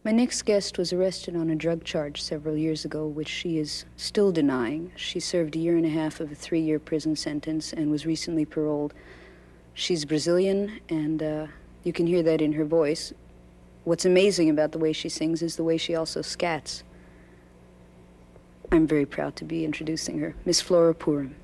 My next guest was arrested on a drug charge several years ago, which she is still denying. She served 1.5 years of a 3-year prison sentence and was recently paroled. She's Brazilian, and you can hear that in her voice. What's amazing about the way she sings is the way she also scats. I'm very proud to be introducing her, Miss Flora Purim.